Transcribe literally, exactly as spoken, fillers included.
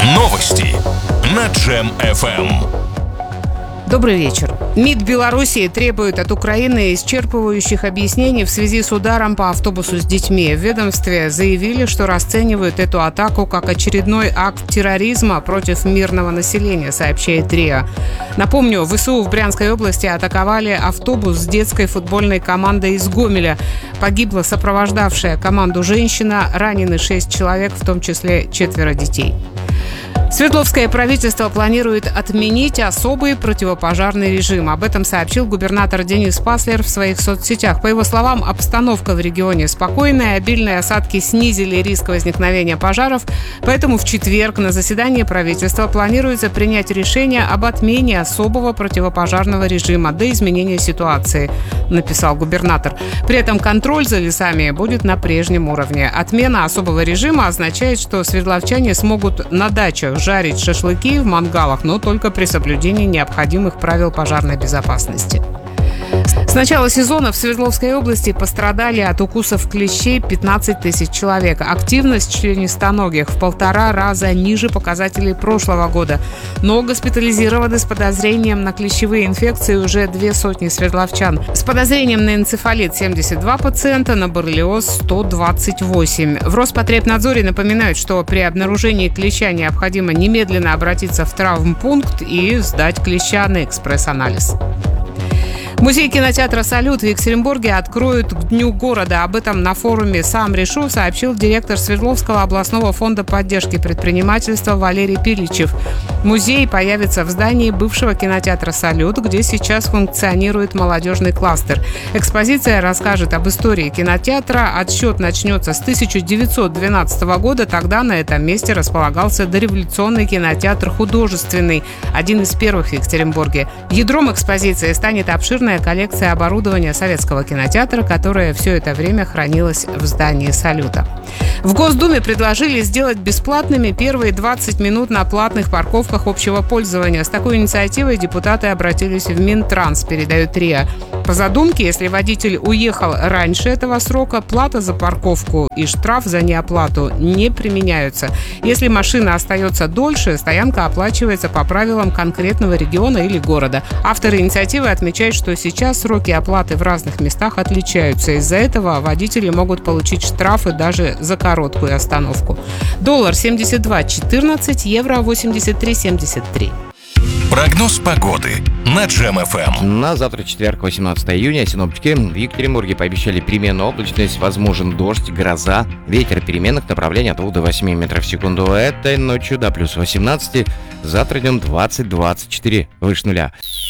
Новости на Джем эф эм. Добрый вечер. МИД Белоруссии требует от Украины исчерпывающих объяснений в связи с ударом по автобусу с детьми. В ведомстве заявили, что расценивают эту атаку как очередной акт терроризма против мирного населения, сообщает РИА. Напомню, ВСУ в Брянской области атаковали автобус с детской футбольной командой из Гомеля. Погибла сопровождавшая команду женщина, ранены шесть человек, в том числе четверо детей. Свердловское правительство планирует отменить особый противопожарный режим. Об этом сообщил губернатор Денис Паслер в своих соцсетях. По его словам, обстановка в регионе спокойная, обильные осадки снизили риск возникновения пожаров, поэтому в четверг на заседании правительства планируется принять решение об отмене особого противопожарного режима до изменения ситуации, написал губернатор. При этом контроль за лесами будет на прежнем уровне. Отмена особого режима означает, что свердловчане смогут на дачах жарить шашлыки в мангалах, но только при соблюдении необходимых правил пожарной безопасности. С начала сезона в Свердловской области пострадали от укусов клещей пятнадцать тысяч человек. Активность членистоногих в полтора раза ниже показателей прошлого года. Но госпитализированы с подозрением на клещевые инфекции уже две сотни свердловчан. С подозрением на энцефалит семьдесят два пациента, на боррелиоз сто двадцать восемь. В Роспотребнадзоре напоминают, что при обнаружении клеща необходимо немедленно обратиться в травмпункт и сдать клеща на экспресс-анализ. Музей кинотеатра «Салют» в Екатеринбурге откроют к Дню города. Об этом на форуме «Сам решу» сообщил директор Свердловского областного фонда поддержки предпринимательства Валерий Пиличев. Музей появится в здании бывшего кинотеатра «Салют», где сейчас функционирует молодежный кластер. Экспозиция расскажет об истории кинотеатра. Отсчет начнется с тысяча девятьсот двенадцатого года. Тогда на этом месте располагался дореволюционный кинотеатр «Художественный», один из первых в Екатеринбурге. Ядром экспозиции станет обширная коллекция оборудования советского кинотеатра, которая все это время хранилась в здании «Салюта». В Госдуме предложили сделать бесплатными первые двадцать минут на платных парковках общего пользования. С такой инициативой депутаты обратились в Минтранс, передает РИА. По задумке, если водитель уехал раньше этого срока, плата за парковку и штраф за неоплату не применяются. Если машина остается дольше, стоянка оплачивается по правилам конкретного региона или города. Авторы инициативы отмечают, что сейчас сроки оплаты в разных местах отличаются. Из-за этого водители могут получить штрафы даже за короткую остановку. Доллар семьдесят два четырнадцать, евро восемьдесят три семьдесят три. Прогноз погоды на Джем эф эм. На завтра, четверг, восемнадцатого июня, синоптики в Екатеринбурге пообещали переменную облачность, возможен дождь, гроза, ветер переменных направлений от двух до восьми метров в секунду. Этой ночью до плюс восемнадцати, завтра днем двадцать-двадцать четыре, выше нуля.